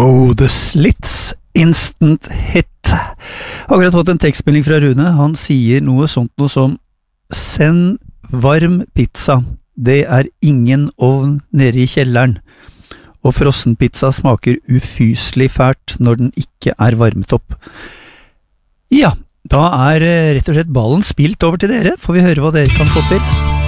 Oh, The Slits, instant hit. Akkurat fått en tekstmelding fra Rune. Han sier noe sånt noe som send varm pizza. Det ingen ovn nede i kjelleren. Og frossenpizza smaker ufyselig fælt når den ikke varmet opp. Ja, da rett og slett ballen spilt over til dere. Får vi høre hva dere kan få til?